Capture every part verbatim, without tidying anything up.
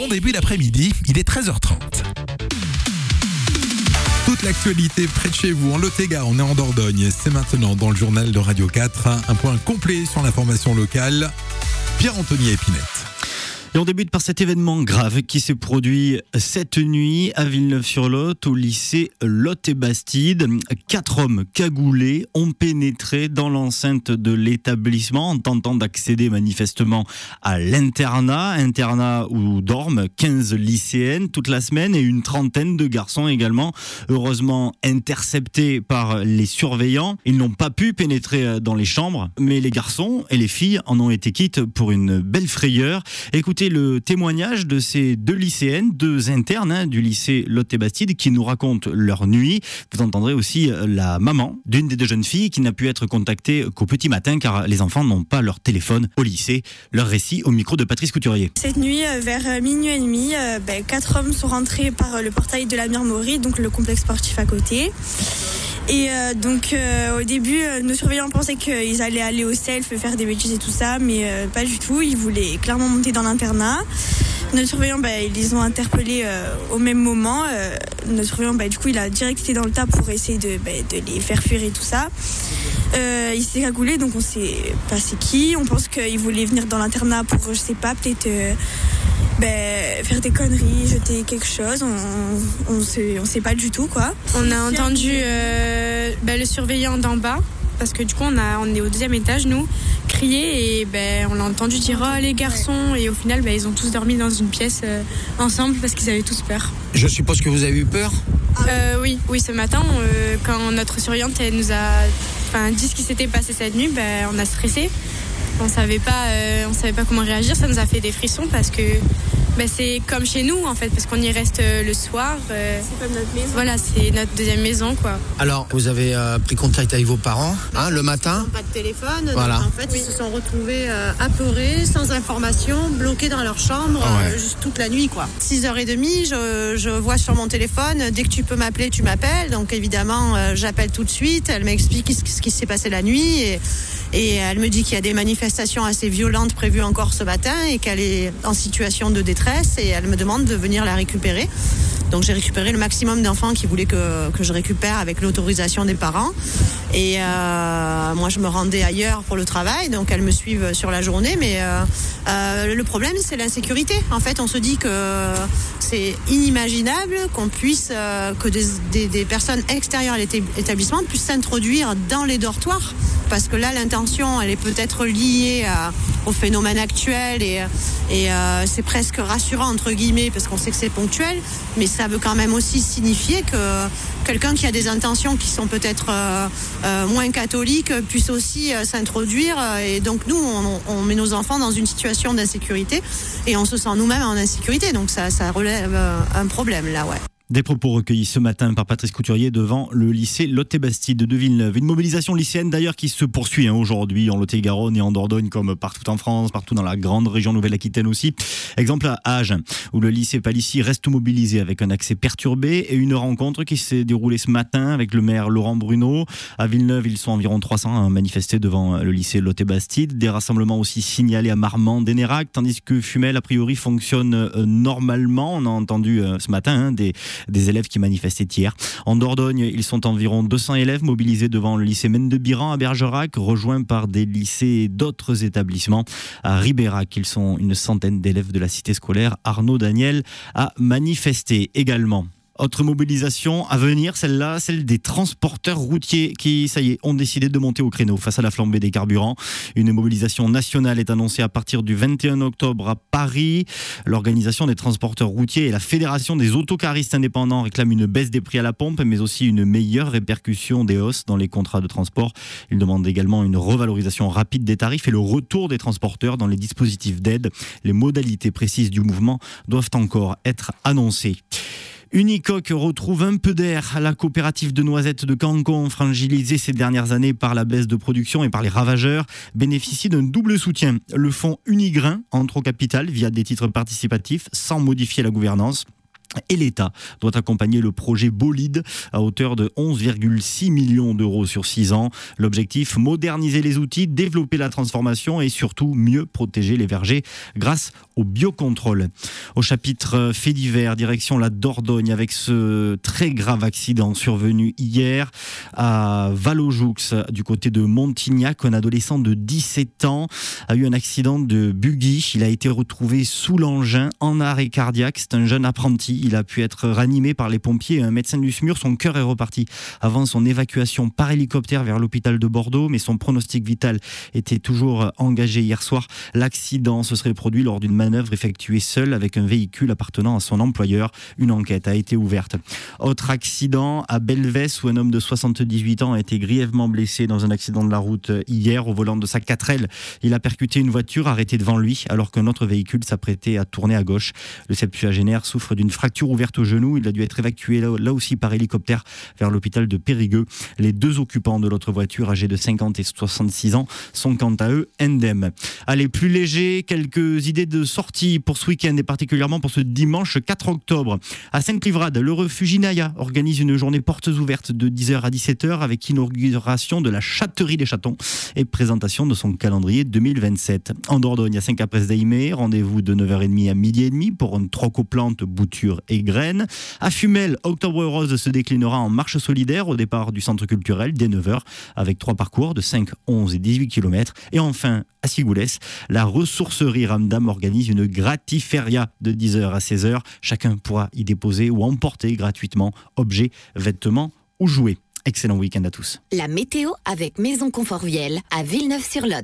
bon début d'après-midi, il est treize heures trente. Toute l'actualité près de chez vous, en Lot-et-Garonne, on est en Dordogne. C'est maintenant dans le journal de Radio quatre, un point complet sur l'information locale. Pierre-Anthony Épinette. Et on débute par cet événement grave qui s'est produit cette nuit à Villeneuve-sur-Lot, au lycée Lot-et-Bastide. Quatre hommes cagoulés ont pénétré dans l'enceinte de l'établissement en tentant d'accéder manifestement à l'internat. Internat où dorment quinze lycéennes toute la semaine et une trentaine de garçons également. Heureusement interceptés par les surveillants. Ils n'ont pas pu pénétrer dans les chambres, mais les garçons et les filles en ont été quittes pour une belle frayeur. Écoutez le témoignage de ces deux lycéennes, deux internes hein, du lycée Lot-et-Bastide qui nous racontent leur nuit. Vous entendrez aussi la maman d'une des deux jeunes filles qui n'a pu être contactée qu'au petit matin car les enfants n'ont pas leur téléphone au lycée. Leur récit au micro de Patrice Couturier. Cette nuit, vers minuit et demi, euh, ben, quatre hommes sont rentrés par le portail de la Mirmorie, donc le complexe sportif à côté. Et euh, donc euh, au début, euh, nos surveillants pensaient qu'ils allaient aller au self, faire des bêtises et tout ça, mais euh, pas du tout. Ils voulaient clairement monter dans l'internat. Notre surveillant, bah, ils les ont interpellés euh, au même moment. Euh, notre surveillant, bah, du coup, il a direct été dans le tas pour essayer de, bah, de les faire fuir et tout ça. Euh, il s'est cagoulé, donc on sait pas c'est qui. On pense qu'il voulait venir dans l'internat pour, je sais pas, peut-être euh, bah, faire des conneries, jeter quelque chose. On, on, sait, on sait pas du tout, quoi. On a entendu euh, bah, le surveillant d'en bas, parce que du coup, on, a, on est au deuxième étage, nous, crier et ben, on l'a entendu dire « Oh, les garçons !» et au final, ben, ils ont tous dormi dans une pièce euh, ensemble parce qu'ils avaient tous peur. Je suppose que vous avez eu peur ? euh, Oui, oui, ce matin, euh, quand notre surveillante elle nous a enfin, dit ce qui s'était passé cette nuit, ben, on a stressé. On savait pas, euh, on savait pas comment réagir, ça nous a fait des frissons parce que ben, c'est comme chez nous en fait, parce qu'on y reste euh, le soir. Euh, c'est comme notre maison. Voilà, c'est notre deuxième maison quoi. Alors, vous avez euh, pris contact avec vos parents hein, le matin ? Pas de téléphone, voilà. Donc en fait oui. Ils se sont retrouvés euh, apeurés, sans information, bloqués dans leur chambre ouais. euh, juste toute la nuit quoi. six heures trente, je, je vois sur mon téléphone, dès que tu peux m'appeler, tu m'appelles. Donc évidemment, euh, j'appelle tout de suite, elle m'explique ce, ce qui s'est passé la nuit et Et elle me dit qu'il y a des manifestations assez violentes prévues encore ce matin et qu'elle est en situation de détresse et elle me demande de venir la récupérer. Donc j'ai récupéré le maximum d'enfants qui voulaient que, que je récupère avec l'autorisation des parents. Et euh, moi je me rendais ailleurs pour le travail, donc elles me suivent sur la journée. Mais euh, euh, le problème c'est l'insécurité. En fait on se dit que c'est inimaginable qu'on puisse, euh, que des, des, des personnes extérieures à l'établissement puissent s'introduire dans les dortoirs. Parce que là, l'intention, elle est peut-être liée à, au phénomène actuel et, et euh, c'est presque rassurant, entre guillemets, parce qu'on sait que c'est ponctuel, mais ça veut quand même aussi signifier que quelqu'un qui a des intentions qui sont peut-être euh, euh, moins catholiques puisse aussi euh, s'introduire. Et donc, nous, on, on met nos enfants dans une situation d'insécurité et on se sent nous-mêmes en insécurité. Donc, ça, ça relève euh, un problème, là, ouais. Des propos recueillis ce matin par Patrice Couturier devant le lycée Lot-et-Bastide de Villeneuve. Une mobilisation lycéenne d'ailleurs qui se poursuit hein, aujourd'hui en Lot-et-Garonne et en Dordogne comme partout en France, partout dans la grande région Nouvelle-Aquitaine aussi. Exemple à Agen où le lycée Palissy reste mobilisé avec un accès perturbé et une rencontre qui s'est déroulée ce matin avec le maire Laurent Bruno. À Villeneuve, ils sont environ trois cents à manifester devant le lycée Lot-et-Bastide. Des rassemblements aussi signalés à Marmande et Nérac, tandis que Fumel a priori fonctionne euh, normalement. On a entendu euh, ce matin hein, des des élèves qui manifestaient hier. En Dordogne, ils sont environ deux cents élèves mobilisés devant le lycée Mende-Biran à Bergerac, rejoints par des lycées et d'autres établissements. À Ribérac, ils sont une centaine d'élèves de la cité scolaire Arnaud Daniel à manifester également. Autre mobilisation à venir, celle-là, celle des transporteurs routiers qui, ça y est, ont décidé de monter au créneau face à la flambée des carburants. Une mobilisation nationale est annoncée à partir du vingt et un octobre à Paris. L'organisation des transporteurs routiers et la Fédération des autocaristes indépendants réclament une baisse des prix à la pompe, mais aussi une meilleure répercussion des hausses dans les contrats de transport. Ils demandent également une revalorisation rapide des tarifs et le retour des transporteurs dans les dispositifs d'aide. Les modalités précises du mouvement doivent encore être annoncées. Unicoque retrouve un peu d'air. La coopérative de noisettes de Cancon, fragilisée ces dernières années par la baisse de production et par les ravageurs, bénéficie d'un double soutien. Le fonds Unigrain entre au capital via des titres participatifs sans modifier la gouvernance. Et l'État doit accompagner le projet Bolide à hauteur de onze virgule six millions d'euros sur six ans. L'objectif, moderniser les outils, développer la transformation et surtout mieux protéger les vergers grâce au biocontrôle. Au chapitre fait divers, direction la Dordogne avec ce très grave accident survenu hier à Valojoux, du côté de Montignac. Un adolescent de dix-sept ans a eu un accident de buggy. Il a été retrouvé sous l'engin en arrêt cardiaque. C'est un jeune apprenti. Il a pu être ranimé par les pompiers et un médecin du SMUR. Son cœur est reparti avant son évacuation par hélicoptère vers l'hôpital de Bordeaux, mais son pronostic vital était toujours engagé hier soir. L'accident se serait produit lors d'une manœuvre effectuée seul avec un véhicule appartenant à son employeur. Une enquête a été ouverte. Autre accident à Belvès où un homme de soixante-dix-huit ans a été grièvement blessé dans un accident de la route hier au volant de sa quatre L. Il a percuté une voiture arrêtée devant lui alors qu'un autre véhicule s'apprêtait à tourner à gauche. Le septuagénaire souffre d'une fracture ouverte au genou. Il a dû être évacué là, là aussi par hélicoptère vers l'hôpital de Périgueux. Les deux occupants de l'autre voiture, âgés de cinquante et soixante-six ans, sont quant à eux indemnes. Allez, plus léger, quelques idées de sortie pour ce week-end et particulièrement pour ce dimanche quatre octobre. À Sainte-Livrade, le refuge Inaya organise une journée portes ouvertes de dix heures à dix-sept heures avec inauguration de la Châterie des Chatons et présentation de son calendrier deux mille vingt-sept. En Dordogne, à Saint-Caprès-d'Aimé, rendez-vous de neuf heures trente à midi et demi pour une troc aux plantes, boutures et graines. À Fumel, Octobre Rose se déclinera en marche solidaire au départ du centre culturel dès neuf heures avec trois parcours de cinq, onze et dix-huit kilomètres. Et enfin, à Sigoulès, la ressourcerie Ramdam organise une gratiféria de dix heures à seize heures. Chacun pourra y déposer ou emporter gratuitement objets, vêtements ou jouets. Excellent week-end à tous. La météo avec Maison Confort Viel à Villeneuve-sur-Lot.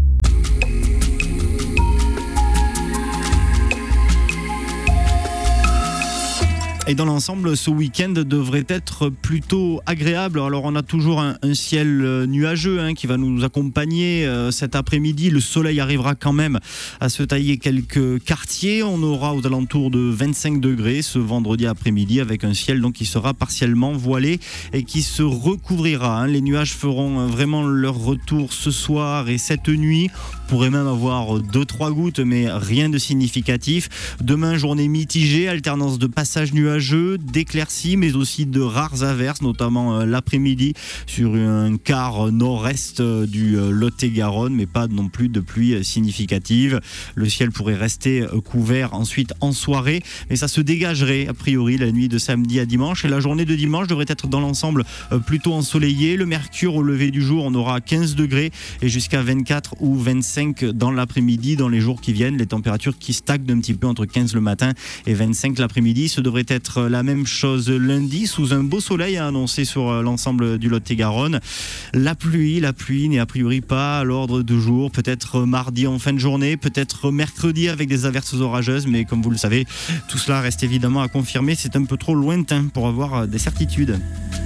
Et dans l'ensemble, ce week-end devrait être plutôt agréable. Alors on a toujours un, un ciel nuageux hein, qui va nous accompagner euh, cet après-midi. Le soleil arrivera quand même à se tailler quelques quartiers. On aura aux alentours de vingt-cinq degrés ce vendredi après-midi avec un ciel donc qui sera partiellement voilé et qui se recouvrira. Hein. Les nuages feront vraiment leur retour ce soir et cette nuit. On pourrait même avoir deux trois gouttes mais rien de significatif. Demain, journée mitigée, alternance de passages nuageux, d'éclaircies mais aussi de rares averses, notamment l'après-midi sur un quart nord-est du Lot-et-Garonne, mais pas non plus de pluie significative. Le ciel pourrait rester couvert ensuite en soirée, mais ça se dégagerait a priori la nuit de samedi à dimanche et la journée de dimanche devrait être dans l'ensemble plutôt ensoleillée. Le mercure au lever du jour, on aura quinze degrés et jusqu'à vingt-quatre ou vingt-cinq dans l'après-midi. Dans les jours qui viennent, les températures qui stagnent un petit peu entre quinze le matin et vingt-cinq l'après-midi. Ce devrait être la même chose lundi sous un beau soleil annoncé sur l'ensemble du Lot-et-Garonne. La pluie, la pluie n'est a priori pas à l'ordre du jour. Peut-être mardi en fin de journée, peut-être mercredi avec des averses orageuses, mais comme vous le savez, tout cela reste évidemment à confirmer. C'est un peu trop lointain pour avoir des certitudes.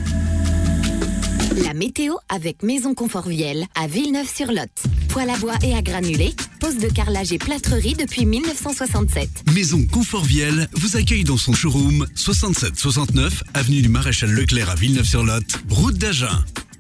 La météo avec Maison Confort Viel à Villeneuve-sur-Lot. Poêle à bois et à granulés, pose de carrelage et plâtrerie depuis mille neuf cent soixante-sept. Maison Confort Viel vous accueille dans son showroom soixante-sept soixante-neuf avenue du Maréchal Leclerc à Villeneuve-sur-Lot, route d'Agen.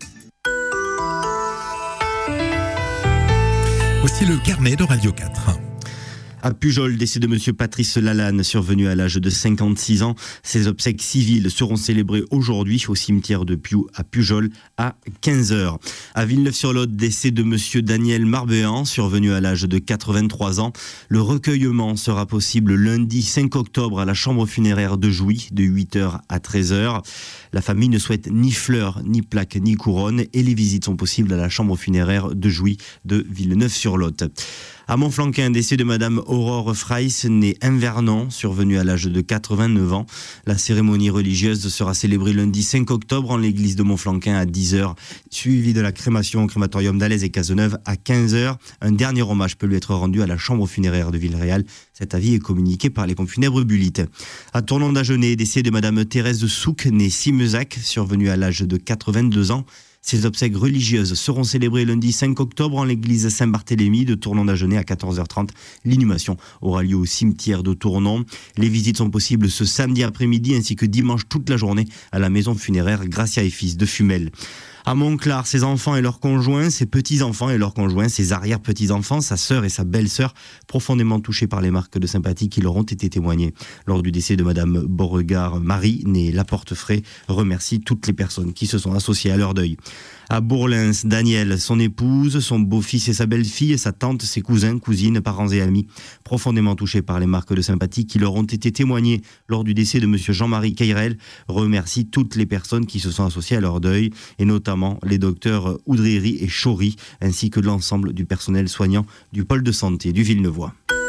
Voici le carnet de Radio quatre. À Pujol, décès de monsieur Patrice Lalanne, survenu à l'âge de cinquante-six ans. Ses obsèques civiles seront célébrées aujourd'hui au cimetière de Piou à Pujol à quinze heures. À Villeneuve-sur-Lot, décès de monsieur Daniel Marbéan, survenu à l'âge de quatre-vingt-trois ans. Le recueillement sera possible lundi cinq octobre à la chambre funéraire de Jouy de huit heures à treize heures. La famille ne souhaite ni fleurs, ni plaques, ni couronnes et les visites sont possibles à la chambre funéraire de Jouy de Villeneuve-sur-Lot. À Montflanquin, décès de madame Aurore Freiss, née Invernon, survenue à l'âge de quatre-vingt-neuf ans. La cérémonie religieuse sera célébrée lundi cinq octobre en l'église de Montflanquin à dix heures, suivie de la crémation au crématorium d'Alès et Cazeneuve à quinze heures. Un dernier hommage peut lui être rendu à la chambre funéraire de Villeréal. Cet avis est communiqué par les pompes funèbres Bulitte. À Tournon-d'Agenais, décès de madame Thérèse Souc, née Simezac, survenue à l'âge de quatre-vingt-deux ans. Ces obsèques religieuses seront célébrées lundi cinq octobre en l'église Saint-Barthélemy de Tournon-d'Agenais à quatorze heures trente. L'inhumation aura lieu au cimetière de Tournon. Les visites sont possibles ce samedi après-midi ainsi que dimanche toute la journée à la maison funéraire Gracia et Fils de Fumel. À Montclar, ses enfants et leurs conjoints, ses petits-enfants et leurs conjoints, ses arrière-petits-enfants, sa sœur et sa belle-sœur, profondément touchés par les marques de sympathie qui leur ont été témoignées lors du décès de Madame Beauregard. Marie, née Laporte-Fray, remercie toutes les personnes qui se sont associées à leur deuil. À Bourlins, Daniel, son épouse, son beau-fils et sa belle-fille, sa tante, ses cousins, cousines, parents et amis, profondément touchés par les marques de sympathie qui leur ont été témoignées lors du décès de Monsieur Jean-Marie Cayrel, remercie toutes les personnes qui se sont associées à leur deuil, et notamment les docteurs Oudréry et Chaury, ainsi que l'ensemble du personnel soignant du pôle de santé du Villeneuvois.